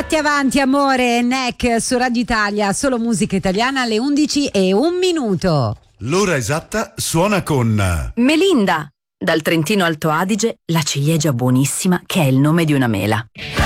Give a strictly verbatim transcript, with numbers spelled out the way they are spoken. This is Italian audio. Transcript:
Batti avanti amore, Neck su Radio Italia, solo musica italiana alle undici e un minuto. L'ora esatta suona con Melinda, dal Trentino Alto Adige, la ciliegia buonissima che è il nome di una mela.